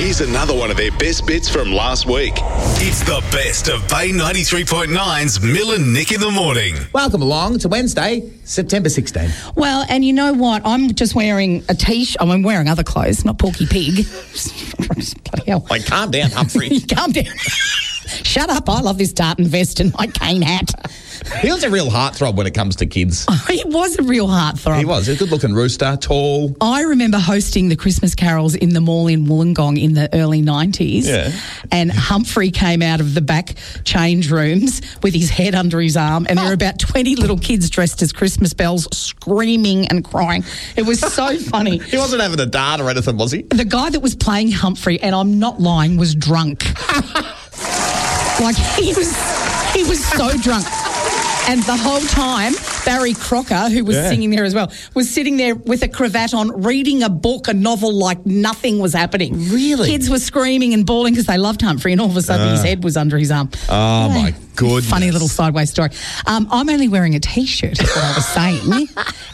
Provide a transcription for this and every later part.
Here's another one of their best bits from last week. It's the best of Bay 93.9's Mill and Nick in the morning. Welcome along to Wednesday, September 16. Well, and you know what? I'm just wearing a t-shirt. I'm wearing other clothes, not Porky Pig. Bloody hell. Like, calm down, Humphrey. Calm down. Shut up. I love this tartan vest and my cane hat. He was a real heartthrob when it comes to kids. He was a real heartthrob. He was. A good-looking rooster, tall. I remember hosting the Christmas carols in the mall in Wollongong in the early 90s. Yeah. And Humphrey came out of the back change rooms with his head under his arm, and there were about 20 little kids dressed as Christmas bells screaming and crying. It was so funny. He wasn't having a dart or anything, was he? The guy that was playing Humphrey, and I'm not lying, was drunk. Like, he was so drunk. And the whole time, Barry Crocker, who was singing there as well, was sitting there with a cravat on, reading a book, a novel, like nothing was happening. Really? Kids were screaming and bawling because they loved Humphrey, and all of a sudden his head was under his arm. Oh, my goodness. Funny little sideways story. I'm only wearing a T-shirt, is what I was saying.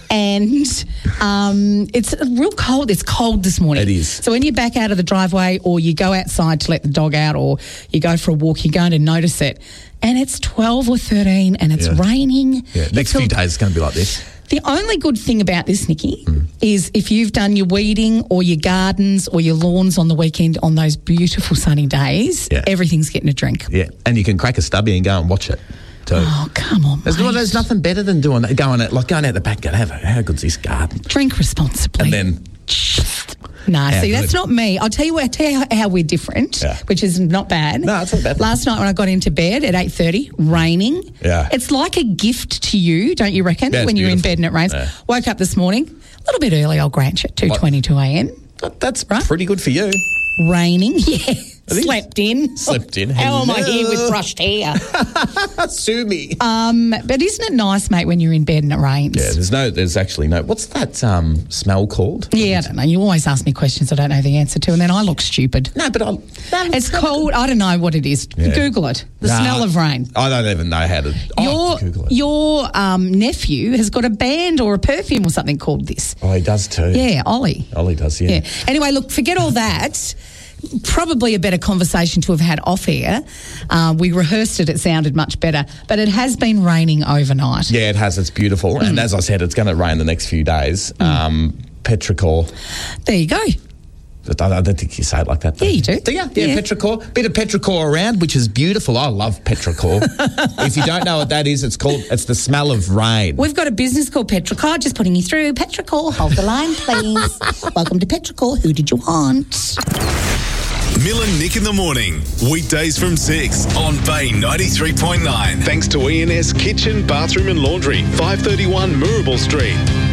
And it's real cold. It's cold this morning. It is. So when you're back out of the driveway, or you go outside to let the dog out, or you go for a walk, you're going to notice it. And it's 12 or 13 and it's raining. Yeah, next few days it's going to be like this. The only good thing about this, Nikki, is if you've done your weeding or your gardens or your lawns on the weekend on those beautiful sunny days, everything's getting a drink. Yeah, and you can crack a stubby and go and watch it too. Oh, come on, mate. There's nothing better than doing that, going out the back and how good's this garden? Drink responsibly. And then... That's not me. I'll tell you how we're different, which is not bad. No, it's not bad. Last night when I got into bed at 8:30, raining. Yeah. It's like a gift to you, don't you reckon, when you're in bed and it rains? Yeah. Woke up this morning, a little bit early, I'll grant you, 2:22 a.m. That's pretty good for you. Raining, Slept in. How am I here with brushed hair? Sue me. But isn't it nice, mate, when you're in bed and it rains? Yeah, there's actually no... What's that smell called? Yeah, I don't know. You always ask me questions I don't know the answer to, and then I look stupid. No, but it's called... I don't know what it is. Yeah. Google it. The smell of rain. I don't even know how to... Google it. Your nephew has got a band or a perfume or something called this. Oh, he does too. Yeah, Ollie. Ollie does, yeah. Anyway, look, forget all that. Probably a better conversation to have had off air. We rehearsed it sounded much better, but it has been raining overnight. Yeah, it has. It's beautiful. And as I said, it's going to rain the next few days. Petrichor. There you go. I don't think you say it like that. Yeah, you do. Do you? Yeah, petrichor. Bit of petrichor around, which is beautiful. I love petrichor. If you don't know what that is, it's the smell of rain. We've got a business called Petrichor. Just putting you through. Petrichor, hold the line, please. Welcome to Petrichor. Who did you want? Mill and Nick in the morning, weekdays from 6 on Bay 93.9. Thanks to E&S Kitchen, Bathroom and Laundry, 531 Moorabool Street.